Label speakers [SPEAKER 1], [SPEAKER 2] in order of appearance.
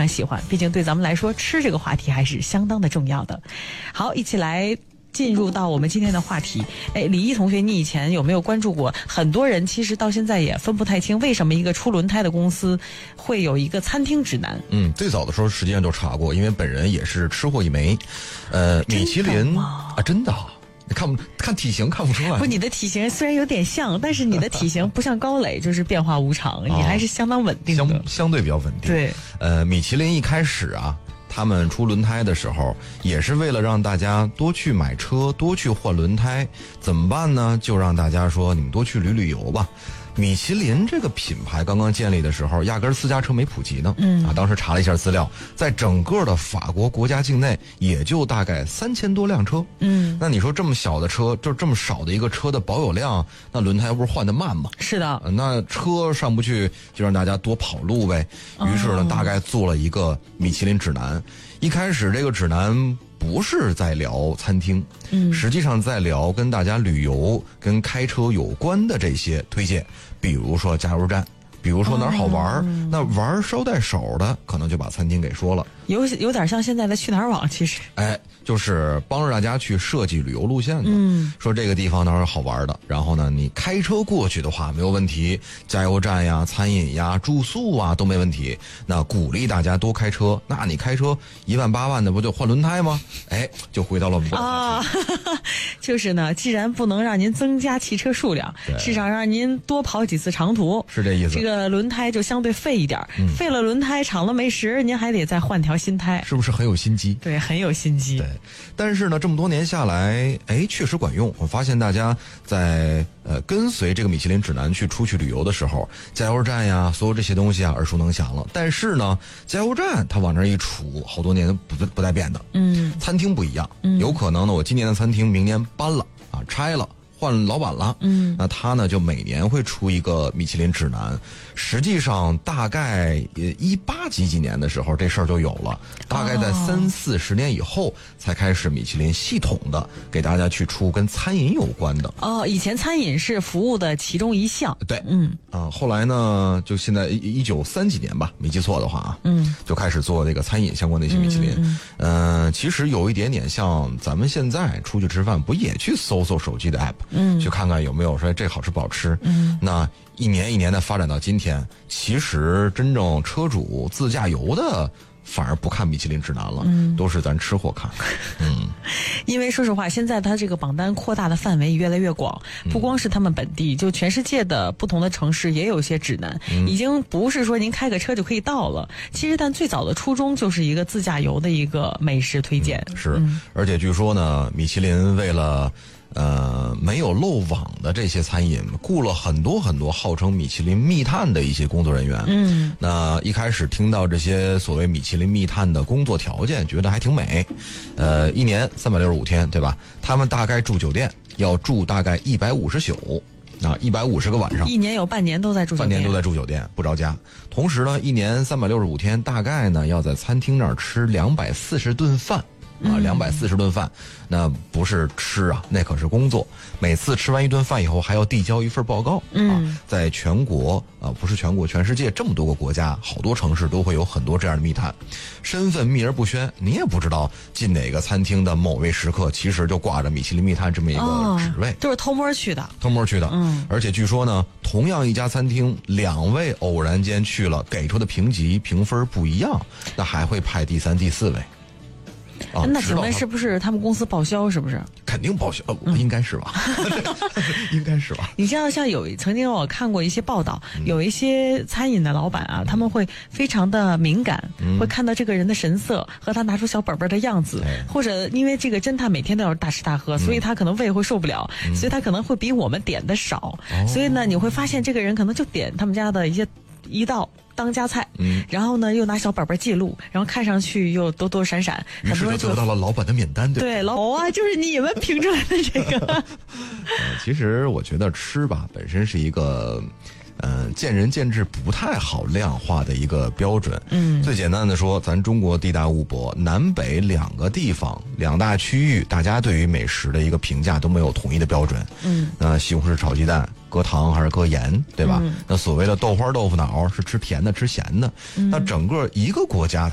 [SPEAKER 1] 常喜欢，毕竟对咱们来说，吃这个话题还是相当的重要的。好，一起来进入到我们今天的话题。李毅同学，你以前有没有关注过？很多人其实到现在也分不太清，为什么一个出轮胎的公司会有一个餐厅指南？
[SPEAKER 2] 最早的时候实际上就查过，因为本人也是吃货一枚。米其林啊，真的。你看体型看不出来。
[SPEAKER 1] 不，你的体型虽然有点像，但是你的体型不像高磊，就是变化无常，你还是相当稳定的，
[SPEAKER 2] 相对比较稳定。
[SPEAKER 1] 对，
[SPEAKER 2] 米其林一开始啊，他们出轮胎的时候，也是为了让大家多去买车，多去换轮胎，怎么办呢？就让大家说你们多去旅游吧。米其林这个品牌刚刚建立的时候，压根私家车没普及呢。当时查了一下资料，在整个的法国国家境内，也就大概3000多辆车。那你说这么小的车，就这么少的一个车的保有量，那轮胎不是换得慢吗？
[SPEAKER 1] 是的。
[SPEAKER 2] 那车上不去，就让大家多跑路呗。于是呢，大概做了一个米其林指南。一开始这个指南不是在聊餐厅，实际上在聊跟大家旅游、跟开车有关的这些推荐，比如说加油站，比如说哪儿好玩，那玩捎带手的，可能就把餐厅给说了。
[SPEAKER 1] 有点像现在的去哪儿网，其实。
[SPEAKER 2] 就是帮着大家去设计旅游路线的，说这个地方哪儿好玩的，然后呢，你开车过去的话没有问题，加油站呀、餐饮呀、住宿啊都没问题。那鼓励大家多开车，那你开车1万8万的不就换轮胎吗？就回到了我们
[SPEAKER 1] 就是呢，既然不能让您增加汽车数量，至少让您多跑几次长途，
[SPEAKER 2] 是这意思。
[SPEAKER 1] 这个轮胎就相对费一点，费了轮胎厂了没时，您还得再换条新胎，
[SPEAKER 2] 是不是很有心机？
[SPEAKER 1] 对，很有心机。
[SPEAKER 2] 对。但是呢，这么多年下来，确实管用。我发现大家在跟随这个米其林指南出去旅游的时候，加油站呀，所有这些东西啊耳熟能详了。但是呢，加油站它往那一杵，好多年不带变的。餐厅不一样，有可能呢，我今年的餐厅明年搬了啊，拆了。换老板了，那他呢就每年会出一个米其林指南。实际上大概18几年的时候这事儿就有了，大概在30-40年以后才开始米其林系统的给大家去出跟餐饮有关的。
[SPEAKER 1] 以前餐饮是服务的其中一项。
[SPEAKER 2] 对，后来呢，就现在1930几年吧，没记错的话啊，就开始做这个餐饮相关的一些米其林。其实有一点点像咱们现在出去吃饭，不也去搜手机的 app，去看看有没有说这好吃不好吃。那一年一年的发展到今天，其实真正车主自驾游的反而不看米其林指南了，都是咱吃货看。
[SPEAKER 1] 因为说实话，现在它这个榜单扩大的范围越来越广，不光是他们本地，就全世界的不同的城市也有一些指南，已经不是说您开个车就可以到了。其实但最早的初衷就是一个自驾游的一个美食推荐。
[SPEAKER 2] 而且据说呢，米其林为了没有漏网的这些餐饮，雇了很多很多号称米其林密探的一些工作人员。那一开始听到这些所谓米其林密探的工作条件，觉得还挺美。一年365天，对吧？他们大概住酒店要住大概150宿。150个晚上，
[SPEAKER 1] 一年有半年都在住酒店，
[SPEAKER 2] 半年都在住酒店，不着家。同时呢，一年365天，大概呢要在餐厅那儿吃240顿饭。240顿饭，那不是吃啊，那可是工作。每次吃完一顿饭以后，还要递交一份报告。在全国不是全国，全世界这么多个国家，好多城市都会有很多这样的密探，身份秘而不宣，你也不知道进哪个餐厅的某位食客，其实就挂着米其林密探这么一个职位，
[SPEAKER 1] 都是偷摸去的。
[SPEAKER 2] 而且据说呢，同样一家餐厅，2位偶然间去了，给出的评分不一样，那还会派第3、第4位。
[SPEAKER 1] 那请问是不是他们公司报销？是不是？
[SPEAKER 2] 肯定报销，应该是吧？应该是吧？
[SPEAKER 1] 你知道，像曾经我看过一些报道，有一些餐饮的老板啊，他们会非常的敏感，会看到这个人的神色和他拿出小本本的样子，或者因为这个侦探每天都要大吃大喝，所以他可能胃会受不了，所以他可能会比我们点的少。所以呢，你会发现这个人可能就点他们家的一道当家菜，然后呢又拿小本本记录，然后看上去又躲躲闪闪，
[SPEAKER 2] 于是就得到了老板的免单，
[SPEAKER 1] 对，就是你们评出来的这个。
[SPEAKER 2] 其实我觉得吃吧本身是一个见仁见智不太好量化的一个标准。最简单的说，咱中国地大物博，南北2个地方2大区域，大家对于美食的一个评价都没有统一的标准。西红柿炒鸡蛋搁糖还是搁盐，对吧？那所谓的豆花豆腐脑是吃甜的吃咸的。那整个一个国家